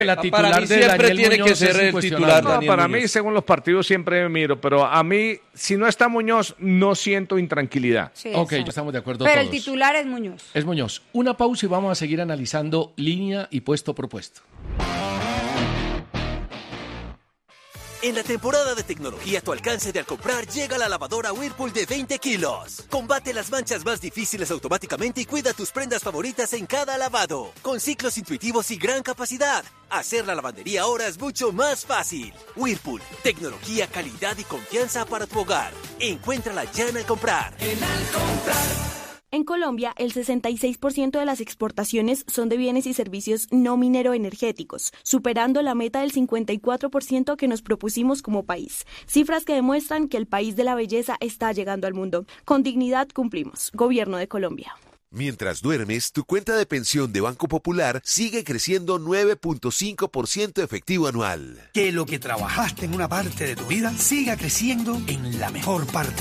La Para titular mí de siempre Daniel tiene Muñoz que ser es el incuestionable. titular. No, Daniel para Muñoz. mí, según los partidos, siempre miro, pero a mí, si no está Muñoz, no siento intranquilidad. Sí, Ok, exacto. estamos de acuerdo Pero todos. el titular es Muñoz. Es Muñoz. Una pausa y vamos a seguir analizando línea y puesto por puesto. En la temporada de tecnología a tu alcance de al comprar llega la lavadora Whirlpool de 20 kilos. Combate las manchas más difíciles automáticamente y cuida tus prendas favoritas en cada lavado. Con ciclos intuitivos y gran capacidad, hacer la lavandería ahora es mucho más fácil. Whirlpool, tecnología, calidad y confianza para tu hogar. Encuéntrala ya en Al Comprar. En Colombia, el 66% de las exportaciones son de bienes y servicios no mineroenergéticos, superando la meta del 54% que nos propusimos como país. Cifras que demuestran que el país de la belleza está llegando al mundo. Con dignidad cumplimos. Gobierno de Colombia. Mientras duermes, tu cuenta de pensión de Banco Popular sigue creciendo 9.5% efectivo anual. Que lo que trabajaste en una parte de tu vida siga creciendo en la mejor parte